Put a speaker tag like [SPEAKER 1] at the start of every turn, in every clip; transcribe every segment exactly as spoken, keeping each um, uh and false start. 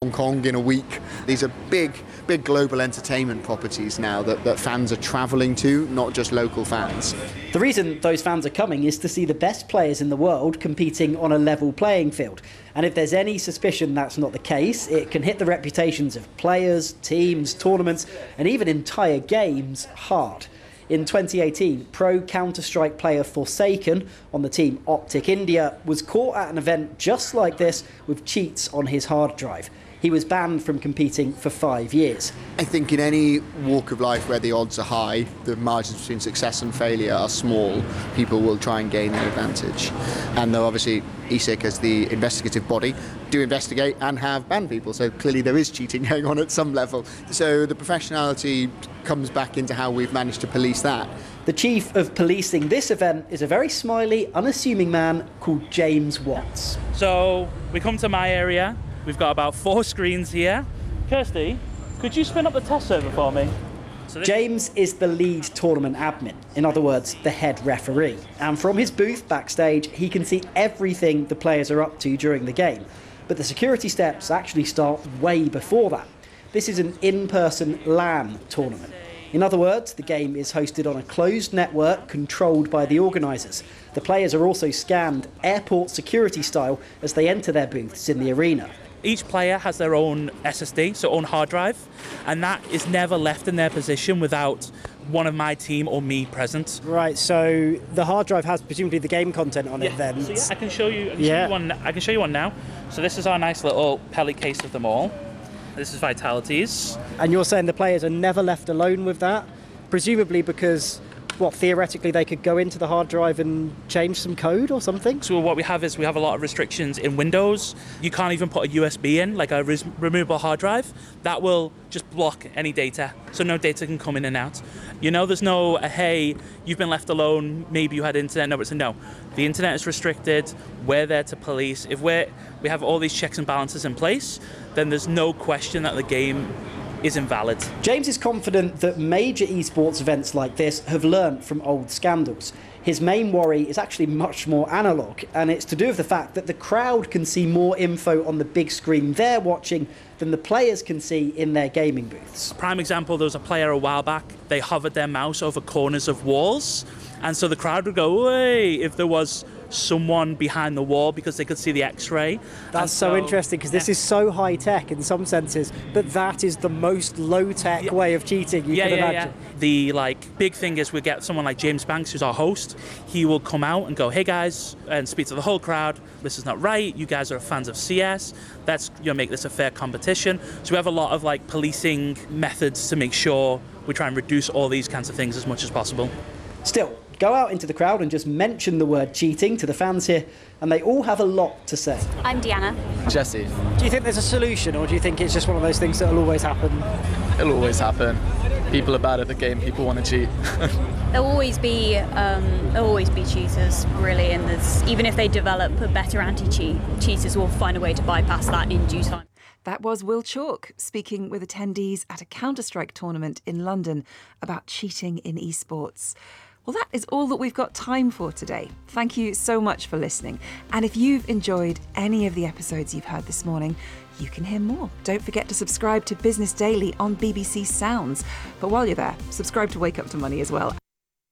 [SPEAKER 1] Hong Kong in a week. These are big, big global entertainment properties now that, that fans are travelling to, not just local fans.
[SPEAKER 2] The reason those fans are coming is to see the best players in the world competing on a level playing field. And if there's any suspicion that's not the case, it can hit the reputations of players, teams, tournaments, and even entire games hard. In twenty eighteen, pro Counter-Strike player Forsaken on the team Optic India was caught at an event just like this with cheats on his hard drive. He was banned from competing for five years.
[SPEAKER 1] I think in any walk of life where the odds are high, the margins between success and failure are small, people will try and gain an advantage. And though obviously E S I C, as the investigative body, do investigate and have banned people, so clearly there is cheating going on at some level. So the professionality comes back into how we've managed to police that.
[SPEAKER 2] The chief of policing this event is a very smiley, unassuming man called James Watts.
[SPEAKER 3] So we come to my area. We've got about four screens here. Kirsty, could you spin up the test server for me?
[SPEAKER 2] So James is the lead tournament admin, in other words, the head referee. And from his booth backstage, he can see everything the players are up to during the game. But the security steps actually start way before that. This is an in-person LAN tournament. In other words, the game is hosted on a closed network controlled by the organisers. The players are also scanned airport security style as they enter their booths in the arena.
[SPEAKER 3] Each player has their own S S D, so own hard drive, and that is never left in their position without one of my team or me present.
[SPEAKER 2] Right, so the hard drive has presumably the game content on
[SPEAKER 3] yeah.
[SPEAKER 2] it then?
[SPEAKER 3] So yeah, I can show you, I can
[SPEAKER 2] yeah.
[SPEAKER 3] show you one, I can show you one now. So this is our nice little Pelly case of them all. This is Vitality's.
[SPEAKER 2] And you're saying the players are never left alone with that? Presumably because, what, theoretically they could go into the hard drive and change some code or something?
[SPEAKER 3] So what we have is we have a lot of restrictions in Windows. You can't even put a U S B in, like a res- removable hard drive. That will just block any data, so no data can come in and out. You know, there's no, uh, hey, you've been left alone, maybe you had internet. No, it's a no. The internet is restricted. We're there to police. If we're, we have all these checks and balances in place, then there's no question that the game is invalid.
[SPEAKER 2] James is confident that major esports events like this have learnt from old scandals. His main worry is actually much more analogue, and it's to do with the fact that the crowd can see more info on the big screen they're watching than the players can see in their gaming booths.
[SPEAKER 3] Prime example, there was a player a while back, they hovered their mouse over corners of walls, and so the crowd would go, "Way!" if there was someone behind the wall because they could see the X-ray.
[SPEAKER 2] That's so, so interesting because yeah. this is so high tech in some senses, but that is the most low tech yeah. way of cheating you
[SPEAKER 3] yeah,
[SPEAKER 2] can
[SPEAKER 3] yeah,
[SPEAKER 2] imagine.
[SPEAKER 3] Yeah. The like big thing is we get someone like James Banks, who's our host. He will come out and go, "Hey guys," and speak to the whole crowd. "This is not right. You guys are fans of C S. Let's you know make this a fair competition." So we have a lot of like policing methods to make sure we try and reduce all these kinds of things as much as possible.
[SPEAKER 2] Still, go out into the crowd and just mention the word cheating to the fans here, and they all have a lot to say.
[SPEAKER 4] I'm Deanna.
[SPEAKER 5] Jesse.
[SPEAKER 2] Do you think there's a solution, or do you think it's just one of those things that'll always happen?
[SPEAKER 5] It'll always happen. People are bad at the game, people want to cheat.
[SPEAKER 4] There'll always be um, there'll always be cheaters, really, and there's, even if they develop a better anti-cheat, cheaters will find a way to bypass that in due time.
[SPEAKER 6] That was Will Chalk speaking with attendees at a Counter-Strike tournament in London about cheating in esports. Well, that is all that we've got time for today. Thank you so much for listening. And if you've enjoyed any of the episodes you've heard this morning, you can hear more. Don't forget to subscribe to Business Daily on B B C Sounds. But while you're there, subscribe to Wake Up to Money as well.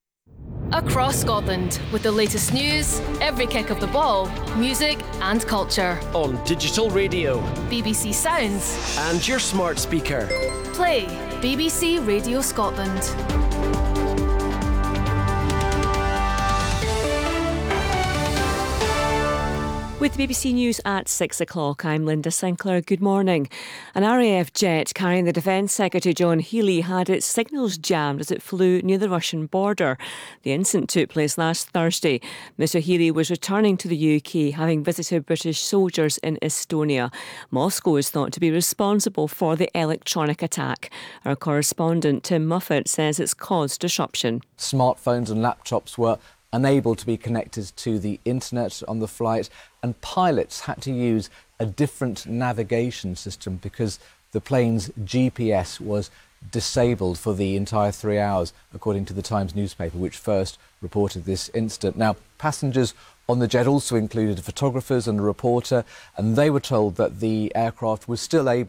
[SPEAKER 7] Across Scotland, with the latest news, every kick of the ball, music and culture.
[SPEAKER 8] On digital radio,
[SPEAKER 7] B B C Sounds,
[SPEAKER 8] and your smart speaker.
[SPEAKER 7] Play B B C Radio Scotland.
[SPEAKER 9] With B B C News at six o'clock, I'm Linda Sinclair. Good morning. An R A F jet carrying the Defence Secretary John Healey had its signals jammed as it flew near the Russian border. The incident took place last Thursday. Mr Healey was returning to the U K, having visited British soldiers in Estonia. Moscow is thought to be responsible for the electronic attack. Our correspondent Tim Muffet says it's caused disruption.
[SPEAKER 10] Smartphones and laptops were unable to be connected to the internet on the flight, and pilots had to use a different navigation system because the plane's G P S was disabled for the entire three hours, according to the Times newspaper, which first reported this incident. Now, passengers on the jet also included photographers and a reporter, and they were told that the aircraft was still able